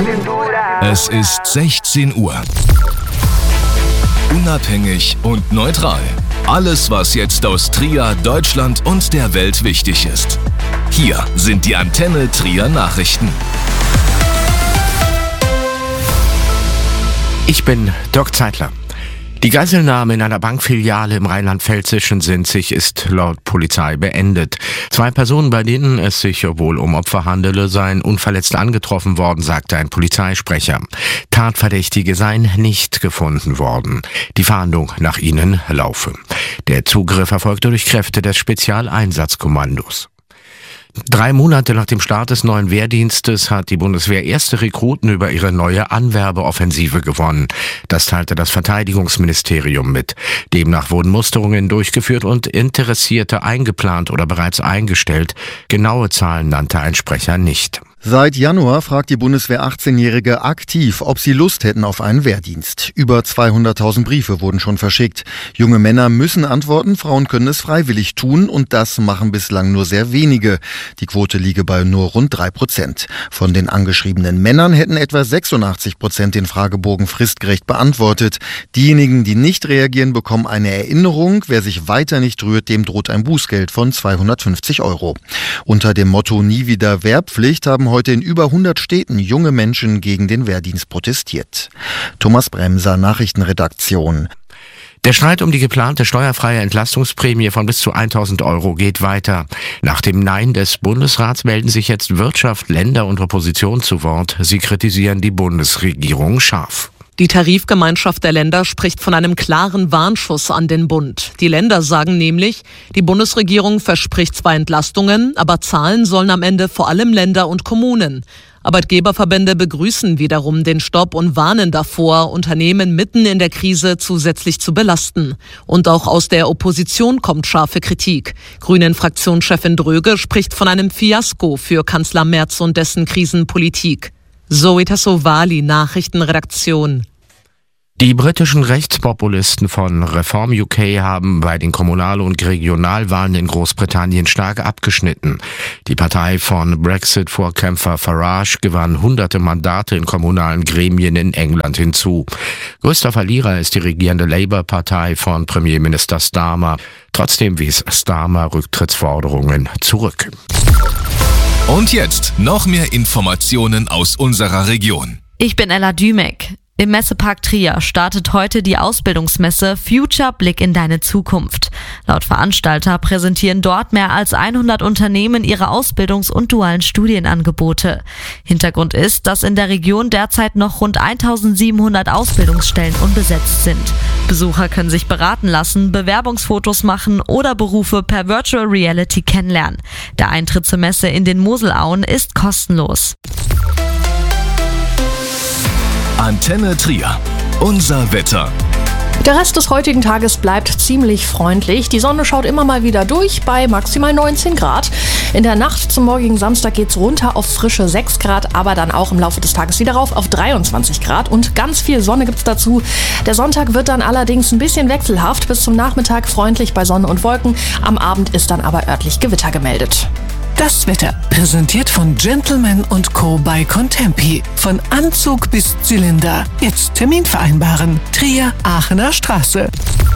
Es ist 16 Uhr. Unabhängig und neutral. Alles, was jetzt aus Trier, Deutschland und der Welt wichtig ist. Hier sind die Antenne Trier Nachrichten. Ich bin Dirk Zeitler. Die Geiselnahme in einer Bankfiliale im rheinland-pfälzischen Sinzig ist laut Polizei beendet. 2 Personen, bei denen es sich wohl um Opfer handele, seien unverletzt angetroffen worden, sagte ein Polizeisprecher. Tatverdächtige seien nicht gefunden worden. Die Fahndung nach ihnen laufe. Der Zugriff erfolgte durch Kräfte des Spezialeinsatzkommandos. 3 Monate nach dem Start des neuen Wehrdienstes hat die Bundeswehr erste Rekruten über ihre neue Anwerbeoffensive gewonnen. Das teilte das Verteidigungsministerium mit. Demnach wurden Musterungen durchgeführt und Interessierte eingeplant oder bereits eingestellt. Genaue Zahlen nannte ein Sprecher nicht. Seit Januar fragt die Bundeswehr 18-Jährige aktiv, ob sie Lust hätten auf einen Wehrdienst. Über 200.000 Briefe wurden schon verschickt. Junge Männer müssen antworten, Frauen können es freiwillig tun und das machen bislang nur sehr wenige. Die Quote liege bei nur rund 3%. Von den angeschriebenen Männern hätten etwa 86% den Fragebogen fristgerecht beantwortet. Diejenigen, die nicht reagieren, bekommen eine Erinnerung. Wer sich weiter nicht rührt, dem droht ein Bußgeld von 250 €. Unter dem Motto Nie wieder Wehrpflicht haben heute in über 100 Städten junge Menschen gegen den Wehrdienst protestiert. Thomas Bremser, Nachrichtenredaktion. Der Streit um die geplante steuerfreie Entlastungsprämie von bis zu 1.000 € geht weiter. Nach dem Nein des Bundesrats melden sich jetzt Wirtschaft, Länder und Opposition zu Wort. Sie kritisieren die Bundesregierung scharf. Die Tarifgemeinschaft der Länder spricht von einem klaren Warnschuss an den Bund. Die Länder sagen nämlich, die Bundesregierung verspricht zwar Entlastungen, aber zahlen sollen am Ende vor allem Länder und Kommunen. Arbeitgeberverbände begrüßen wiederum den Stopp und warnen davor, Unternehmen mitten in der Krise zusätzlich zu belasten. Und auch aus der Opposition kommt scharfe Kritik. Grünen-Fraktionschefin Dröge spricht von einem Fiasko für Kanzler Merz und dessen Krisenpolitik. Zoe Tassovali, Nachrichtenredaktion. Die britischen Rechtspopulisten von Reform UK haben bei den Kommunal- und Regionalwahlen in Großbritannien stark abgeschnitten. Die Partei von Brexit-Vorkämpfer Farage gewann hunderte Mandate in kommunalen Gremien in England hinzu. Größter Verlierer ist die regierende Labour-Partei von Premierminister Starmer. Trotzdem wies Starmer Rücktrittsforderungen zurück. Und jetzt noch mehr Informationen aus unserer Region. Ich bin Ella Dümek. Im Messepark Trier startet heute die Ausbildungsmesse Future Blick in deine Zukunft. Laut Veranstalter präsentieren dort mehr als 100 Unternehmen ihre Ausbildungs- und dualen Studienangebote. Hintergrund ist, dass in der Region derzeit noch rund 1.700 Ausbildungsstellen unbesetzt sind. Besucher können sich beraten lassen, Bewerbungsfotos machen oder Berufe per Virtual Reality kennenlernen. Der Eintritt zur Messe in den Moselauen ist kostenlos. Antenne Trier. Unser Wetter. Der Rest des heutigen Tages bleibt ziemlich freundlich. Die Sonne schaut immer mal wieder durch bei maximal 19 Grad. In der Nacht zum morgigen Samstag geht's runter auf frische 6 Grad, aber dann auch im Laufe des Tages wieder rauf auf 23 Grad und ganz viel Sonne gibt's dazu. Der Sonntag wird dann allerdings ein bisschen wechselhaft, bis zum Nachmittag freundlich bei Sonne und Wolken. Am Abend ist dann aber örtlich Gewitter gemeldet. Das Wetter, präsentiert von Gentleman & Co. bei Contempi. Von Anzug bis Zylinder. Jetzt Termin vereinbaren. Trier, Aachener Straße.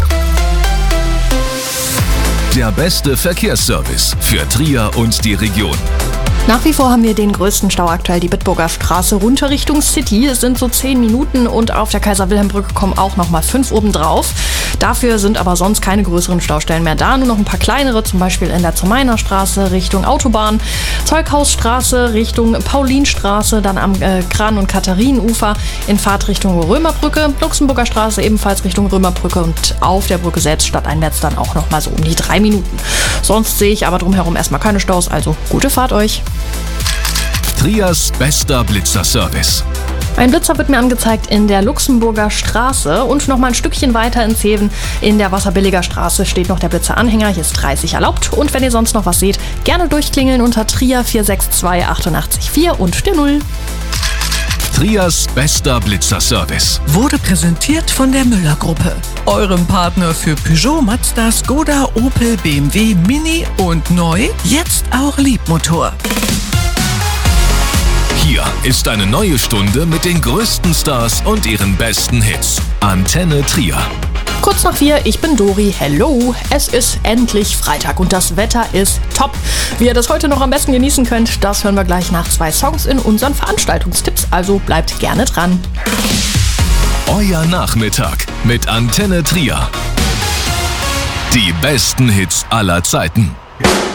Der beste Verkehrsservice für Trier und die Region. Nach wie vor haben wir den größten Stau aktuell, die Bitburger Straße runter Richtung City. Es sind so 10 Minuten und auf der Kaiser-Wilhelm-Brücke kommen auch nochmal 5 obendrauf. Dafür sind aber sonst keine größeren Staustellen mehr da, nur noch ein paar kleinere, zum Beispiel in der Zomeiner Straße Richtung Autobahn, Zeughausstraße Richtung Paulinstraße, dann am Kran- und Katharinenufer in Fahrtrichtung Römerbrücke, Luxemburger Straße ebenfalls Richtung Römerbrücke und auf der Brücke selbst stadteinwärts dann auch nochmal so um die 3 Minuten. Sonst sehe ich aber drumherum erstmal keine Staus, also gute Fahrt euch. Triers bester Blitzerservice. Ein Blitzer wird mir angezeigt in der Luxemburger Straße und noch mal ein Stückchen weiter in Zeven in der Wasserbilliger Straße steht noch der Blitzeranhänger. Hier ist 30 erlaubt. Und wenn ihr sonst noch was seht, gerne durchklingeln unter Trier 462 88 4 und der 0. Triers bester Blitzerservice wurde präsentiert von der Müller-Gruppe, eurem Partner für Peugeot, Mazda, Skoda, Opel, BMW, Mini und neu, jetzt auch Liebmotor. Hier ist eine neue Stunde mit den größten Stars und ihren besten Hits. Antenne Trier. Kurz nach 4, ich bin Dori. Hello, es ist endlich Freitag und das Wetter ist top. Wie ihr das heute noch am besten genießen könnt, das hören wir gleich nach 2 Songs in unseren Veranstaltungstipps. Also bleibt gerne dran. Euer Nachmittag mit Antenne Trier. Die besten Hits aller Zeiten.